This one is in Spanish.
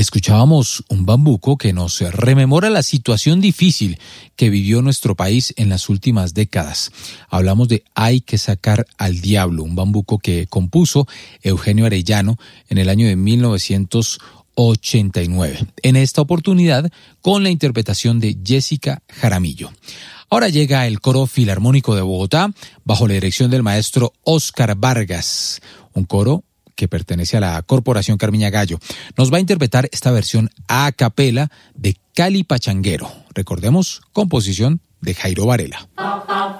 Escuchábamos un bambuco que nos rememora la situación difícil que vivió nuestro país en las últimas décadas. Hablamos de Hay que sacar al diablo, un bambuco que compuso Eugenio Arellano en el año de 1989. En esta oportunidad, con la interpretación de Jessica Jaramillo. Ahora llega el Coro Filarmónico de Bogotá, bajo la dirección del maestro Óscar Vargas, un coro que pertenece a la Corporación Carmiña Gallo. Nos va a interpretar esta versión a capela de Cali Pachanguero. Recordemos, composición de Jairo Varela.